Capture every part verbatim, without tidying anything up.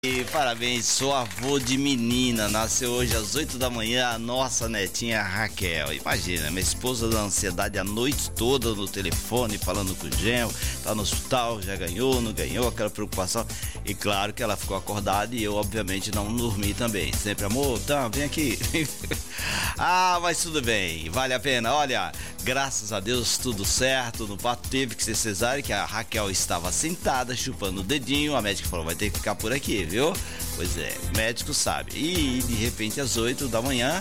E parabéns, sou avô de menina, nasceu hoje às oito da manhã, a nossa netinha Raquel. Imagina, minha esposa da ansiedade a noite toda no telefone, falando com o genro, tá no hospital, já ganhou, não ganhou, aquela preocupação. E claro que ela ficou acordada e eu, obviamente, não dormi também. Sempre, amor, tá, vem aqui. Ah, mas tudo bem, vale a pena. Olha, graças a Deus, tudo certo. No parto teve que ser cesárea, que a Raquel estava sentada, chupando o dedinho. A médica falou, vai ter que ficar por aqui, viu? Pois é, o médico sabe. E de repente, às oito da manhã,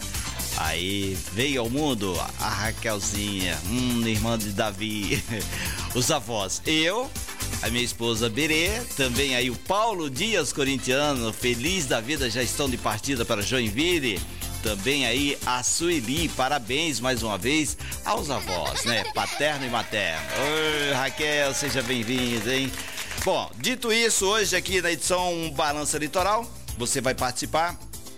aí veio ao mundo a Raquelzinha, hum, irmã de Davi. Os avós, eu, a minha esposa Berê, também aí o Paulo Dias, corintiano, feliz da vida, já estão de partida para Joinville. Também aí a Sueli, parabéns mais uma vez aos avós, né? Paterno e materno. Oi, Raquel, seja bem-vinda, hein? Bom, dito isso, hoje aqui na edição Balança Litoral, você vai participar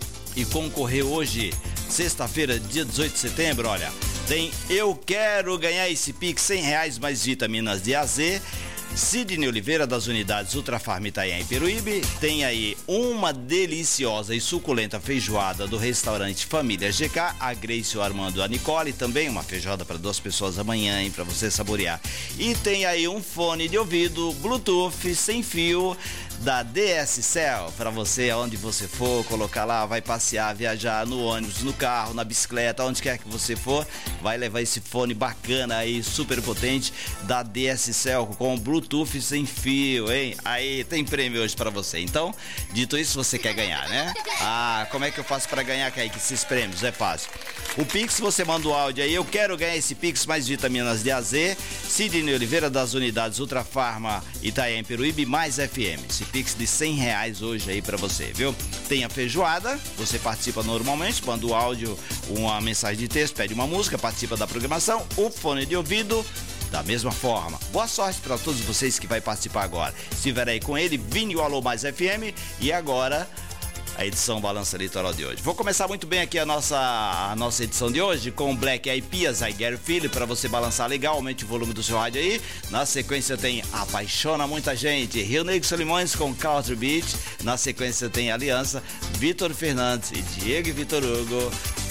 e concorrer hoje, sexta-feira, dia dezoito de setembro, olha, tem Eu Quero Ganhar Esse Pix, cem reais mais vitaminas de A Z. Sidney Oliveira, das unidades Ultrafarma Itanhaém e Peruíbe, tem aí uma deliciosa e suculenta feijoada do restaurante Família G K, a Grace, o Armando e a Nicole, também uma feijoada para duas pessoas amanhã, hein, para você saborear. E tem aí um fone de ouvido Bluetooth sem fio da D S Cell, para você, aonde você for, colocar lá, vai passear, viajar no ônibus, no carro, na bicicleta, onde quer que você for, vai levar esse fone bacana aí, super potente, da D S Cell, com Bluetooth sem fio, hein? Aí, tem prêmio hoje para você. Então, dito isso, você quer ganhar, né? Ah, como é que eu faço para ganhar, Kaique, esses prêmios? É fácil. O Pix, você manda o áudio aí, eu quero ganhar esse Pix mais vitaminas de A Z, Sidney Oliveira, das unidades Ultrafarma Itanhaém Peruíbe, mais F M. Esse Pix de cem reais hoje aí pra você, viu? Tem a feijoada, você participa normalmente, manda o áudio, uma mensagem de texto, pede uma música, participa da programação, o fone de ouvido, da mesma forma. Boa sorte para todos vocês que vai participar agora. Estiver aí com ele, Vini, o Alô Mais F M, e agora a edição Balança Litoral de hoje. Vou começar muito bem aqui a nossa, a nossa edição de hoje com Black Eyed Peas, I Get Feeling, para você balançar legal, aumente o volume do seu rádio aí. Na sequência tem Apaixona Muita Gente, Rio Negro Solimões com Country Beat. Na sequência tem Aliança, Vitor Fernandes e Diego e Vitor Hugo,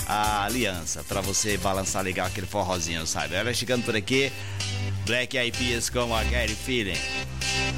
a Aliança, para você balançar legal aquele forrozinho, sabe? Ela chegando por aqui, Black Eyed Peas com I Get Feeling.